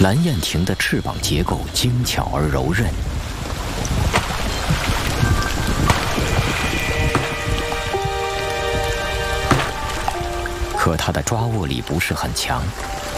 蓝燕婷的翅膀结构精巧而柔韧，可它的抓握力不是很强，